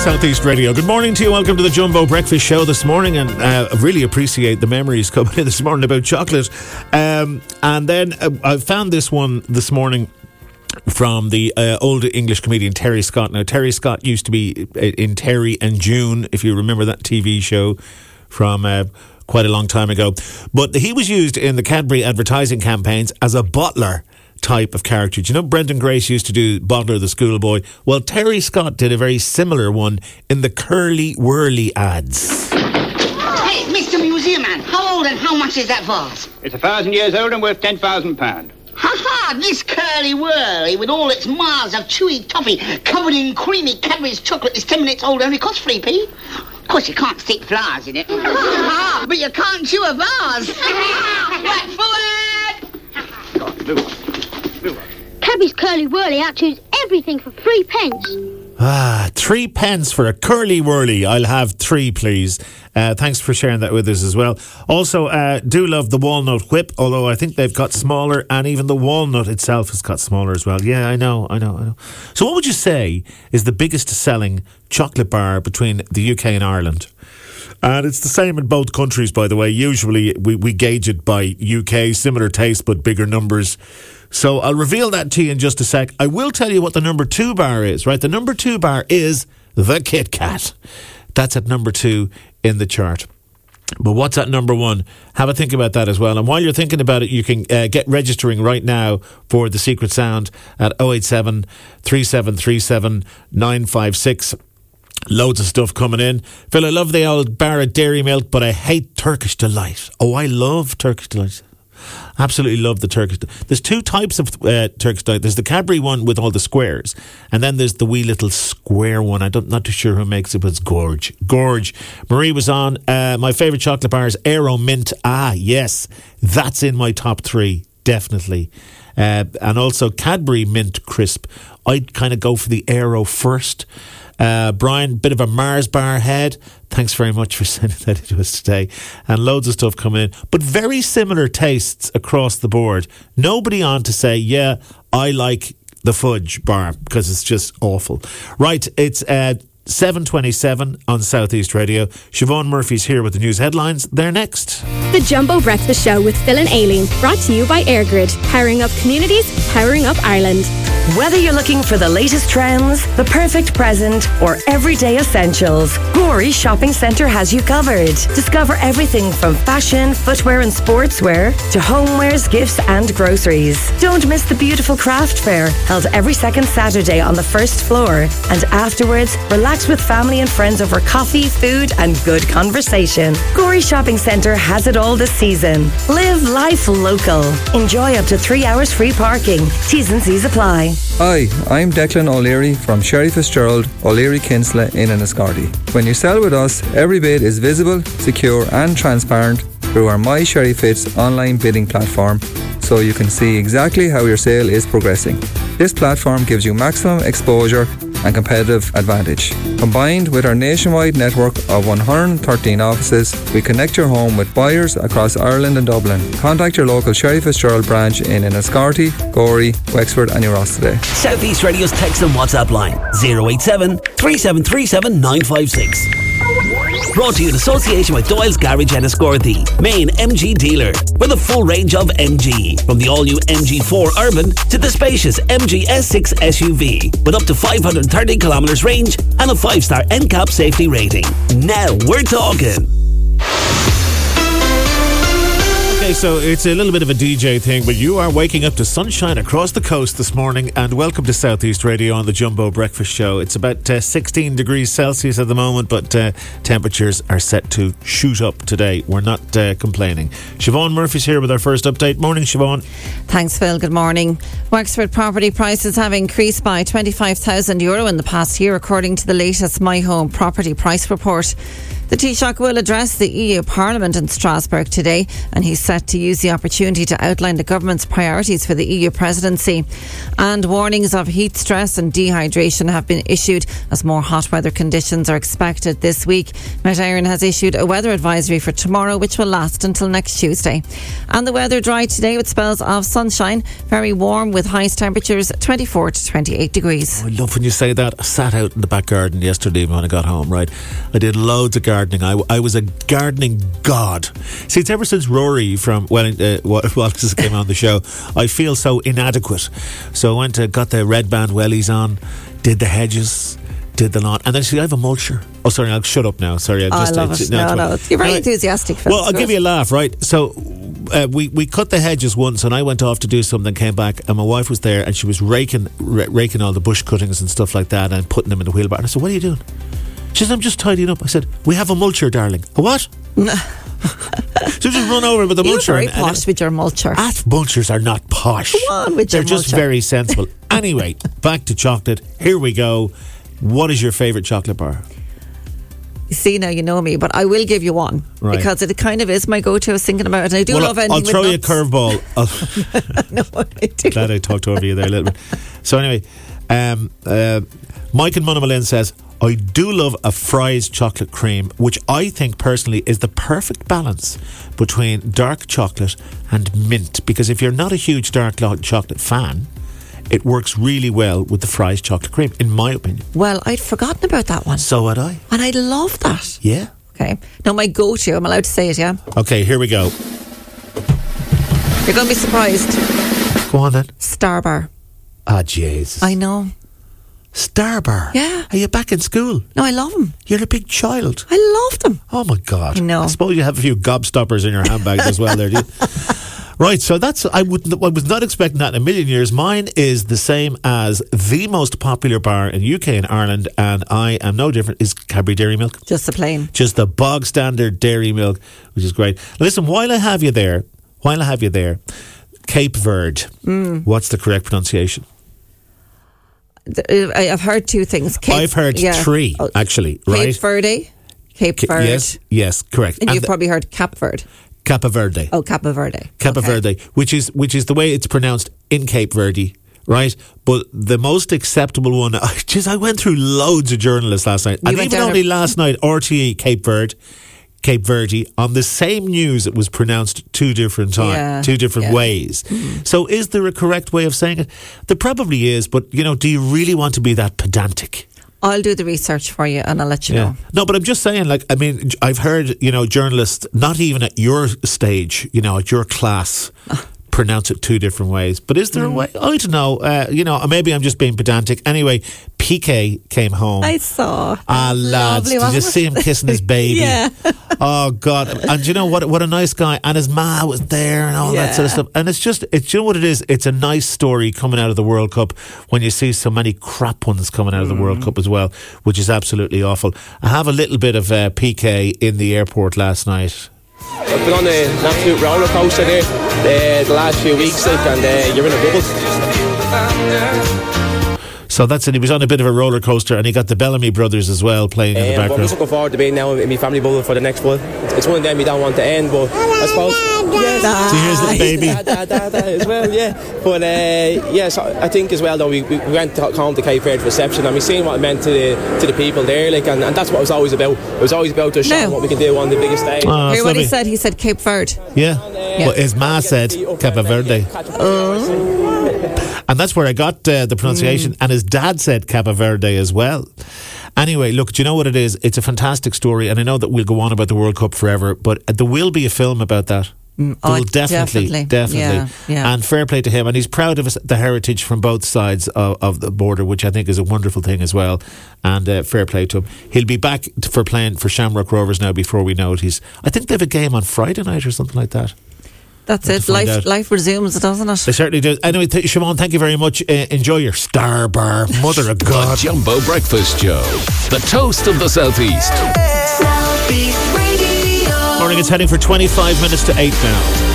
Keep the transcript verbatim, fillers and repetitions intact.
Southeast Radio. Good morning to you. Welcome to the Jumbo Breakfast Show this morning, and uh, I really appreciate the memories coming in this morning about chocolate. Um, and then uh, I found this one this morning from the uh, old English comedian Terry Scott. Now, Terry Scott used to be in Terry and June, if you remember that T V show from uh, quite a long time ago. But he was used in the Cadbury advertising campaigns as a butler type of character. Do you know Brendan Grace used to do Butler the Schoolboy? Well, Terry Scott did a very similar one in the Curly Whirly ads. Hey, Mister Museum Man, how old and how much is that vase? It's a thousand years old and worth ten thousand pounds. Ha-ha, this Curly Whirly, with all its miles of chewy toffee covered in creamy Cadbury's chocolate, is ten minutes old, only costs three p. Of course, you can't stick flowers in it. Ah, but you can't chew a vase. Right forward! Go on, move on. Cadbury's Curly Whirly outchews everything for three pence. Ah, three pence for a Curly Whirly. I'll have three, please. Uh, thanks for sharing that with us as well. Also, uh, do love the walnut whip, although I think they've got smaller, and even the walnut itself has got smaller as well. Yeah, I know, I know, I know. So what would you say is the biggest selling chocolate bar between the U K and Ireland? And it's the same in both countries, by the way. Usually we, we gauge it by U K, similar taste but bigger numbers. So I'll reveal that to you in just a sec. I will tell you what the number two bar is, right? The number two bar is the Kit Kat. That's at number two in the chart. But what's at number one? Have a think about that as well. And while you're thinking about it, you can uh, get registering right now for The Secret Sound at oh eight seven, three seven three seven, nine five six. Loads of stuff coming in. Phil, I love the old bar at Dairy Milk, but I hate Turkish Delight. Oh, I love Turkish Delight. Absolutely love the Turkish. There's two types of uh, Turkish Delight. There's the Cadbury one with all the squares, and then there's the wee little square one. I'm not too sure who makes it, but it's gorge. Gorge. Marie was on. Uh, my favourite chocolate bar is Aero Mint. Ah, yes. That's in my top three. Definitely. Uh, and also Cadbury Mint Crisp. I'd kind of go for the Aero first. Uh, Brian, bit of a Mars bar head. Thanks very much for sending that to us today. And loads of stuff coming in. But very similar tastes across the board. Nobody on to say, yeah, I like the fudge bar, because it's just awful. Right, it's uh, seven twenty-seven on Southeast Radio. Siobhan Murphy's here with the news headlines. They're next. The Jumbo Breakfast Show with Phil and Aileen, brought to you by AirGrid. Powering up communities, powering up Ireland. Whether you're looking for the latest trends, the perfect present, or everyday essentials, Gorey Shopping Centre has you covered. Discover everything from fashion, footwear and sportswear to homewares, gifts and groceries. Don't miss the beautiful craft fair, held every second Saturday on the first floor. And afterwards, relax with family and friends over coffee, food and good conversation. Gorey Shopping Centre has it all this season. Live life local. Enjoy up to three hours free parking. T's and C's apply. Hi, I'm Declan O'Leary from Sherry Fitzgerald, O'Leary Kinsella in Enniscorthy. When you sell with us, every bid is visible, secure and transparent through our My Sherry Fits online bidding platform, so you can see exactly how your sale is progressing. This platform gives you maximum exposure and competitive advantage. Combined with our nationwide network of one hundred thirteen offices, we connect your home with buyers across Ireland and Dublin. Contact your local Sherry Fitzgerald branch in Enniscorthy, Gorey, Wexford and Ross today. Southeast Radio's text and WhatsApp line zero eight seven, three seven three seven, nine five six. Brought to you in association with Doyle's Garage Enniscorthy, main M G dealer, with a full range of M G, from the all-new M G four Urban to the spacious M G S six S U V, with up to five hundred thirty kilometres range and a five-star N C A P safety rating. Now we're talking. Okay, so it's a little bit of a D J thing, but you are waking up to sunshine across the coast this morning, and welcome to Southeast Radio on the Jumbo Breakfast Show. It's about uh, sixteen degrees Celsius at the moment, but uh, temperatures are set to shoot up today. We're not uh, complaining. Siobhan Murphy's here with our first update. Morning, Siobhan. Thanks, Phil. Good morning. Wexford property prices have increased by twenty-five thousand euro in the past year, according to the latest My Home Property Price Report. The Taoiseach will address the E U Parliament in Strasbourg today, and he's set to use the opportunity to outline the government's priorities for the E U presidency. And warnings of heat stress and dehydration have been issued as more hot weather conditions are expected this week. Met Éireann has issued a weather advisory for tomorrow, which will last until next Tuesday. And the weather dry today with spells of sunshine, very warm with highest temperatures twenty-four to twenty-eight degrees. Oh, I love when you say that. I sat out in the back garden yesterday when I got home, right? I did loads of gardening. I, I was a gardening god. See, it's ever since Rory from Wellington, uh, Wallace came on the show, I feel so inadequate. So I went to, got the red band wellies on, did the hedges, did the lawn, and then see, I have a mulcher. Oh, sorry, I'll shut up now. Sorry, I've oh, just. I love uh, it. No, no, no, you're very enthusiastic. Phil. Well, I'll give you a laugh, right? So uh, we we cut the hedges once, and I went off to do something, came back, and my wife was there, and she was raking r- raking all the bush cuttings and stuff like that, and putting them in the wheelbarrow. And I said, "What are you doing?" She said, "I'm just tidying up." I said, "We have a mulcher, darling." A what? So just run over with the You're mulcher. very and, posh and, with your mulcher. Ah, mulchers are not posh. Come on with They're your just mulcher. very sensible. Anyway, back to chocolate. Here we go. What is your favourite chocolate bar? You see, now you know me, but I will give you one. Right. Because it kind of is my go-to. I was thinking about it, and I do Well, love anything I'll throw with you a nuts. curveball. I'll No, I do. Glad I talked over you there a little bit. So anyway, um, uh, Mike in Munnamalin says, I do love a Fry's chocolate cream, which I think personally is the perfect balance between dark chocolate and mint. Because if you're not a huge dark lo- chocolate fan, it works really well with the Fry's chocolate cream, in my opinion. Well, I'd forgotten about that one. So had I. And I love that. Yeah. Okay. Now, my go-to, I'm allowed to say it, yeah? Okay, here we go. You're going to be surprised. Go on then. Starbar. Ah, Jesus. I know. Starbar? Yeah. Are you back in school? No, I love them. You're a big child. I love them. Oh my God. No. I suppose you have a few gobstoppers in your handbag as well there, do you? Right, so that's, I wouldn't, I was not expecting that in a million years. Mine is the same as the most popular bar in U K and Ireland, and I am no different, is Cadbury Dairy Milk. Just the plain. Just the bog standard dairy milk, which is great. Listen, while I have you there, while I have you there, Cape Verde, Mm. what's the correct pronunciation? I- I've heard two things. Cape, I've heard yeah. three, Oh, actually, Cape right? Verde. Cape Ca- Verde. Yes, yes, correct. And, And you've the- probably heard Cap Verde. Capa Verde. Oh, Capa Verde. Capa Okay. Verde, which is which is the way it's pronounced in Cape Verde, right? But the most acceptable one, I just I went through loads of journalists last night, You and went even down only a- last night, R T E Cape Verde, Cape Verde, on the same news, it was pronounced two different times, Yeah, two different yeah. ways. So, is there a correct way of saying it? There probably is, but you know, do you really want to be that pedantic? I'll do the research for you and I'll let you know. No, but I'm just saying, like, I mean, j- I've heard, you know, journalists, not even at your stage, you know, at your class, pronounce it two different ways. But is there a way? I don't know. Uh, you know, maybe I'm just being pedantic. Anyway, P K came home. I saw. Ah, lads, Lovely, did you wasn't see him it? kissing his baby? Yeah. Oh, God. And you know what? What a nice guy. And his ma was there and all that sort of Yeah. stuff. And it's just, it's, you know what it is? It's a nice story coming out of the World Cup when you see so many crap ones coming out of the Mm. World Cup as well, which is absolutely awful. I have a little bit of uh, P K in the airport last night. I've been on a, an absolute roller coaster there uh, the last few weeks, like, and uh, you're in a bubble. So that's it. He was on a bit of a roller coaster, and he got the Bellamy brothers as well playing in the Um, but I'm background. just looking forward to being now in my family bubble for the next one. It's one of them you don't want to end, but I suppose. So here's the baby. Da, da, da, da, as well, yeah. But uh, yes, I think as well though we, we went to, home to Cape Verde reception, and we seen what it meant to the to the people there, like, and, and that's what it was always about. It was always about just showing No. what we can do on the biggest stage. Oh, Hear what he lovely. said? He said Cape Verde. Yeah. But his ma said Capa Verde. And that's where I got uh, the pronunciation. And his dad said Capa Verde as well. Anyway, look, do you know what it is? It's a fantastic story. And I know that we'll go on about the World Cup forever, but there will be a film about that. There oh, will definitely, definitely. definitely. Yeah, yeah. And fair play to him. And he's proud of his, the heritage from both sides of, of the border, which I think is a wonderful thing as well. And uh, fair play to him. He'll be back t- for playing for Shamrock Rovers now before we know it. He's, I think they have a game on Friday night or something like that. That's We'll it. have to find Life out. life resumes, doesn't it? They certainly do. Anyway, th- Siobhan, thank you very much. Uh, enjoy your Star Bar. Mother of God. The Jumbo Breakfast Show. The toast of the Southeast. Morning, it's heading for twenty-five minutes to eight now.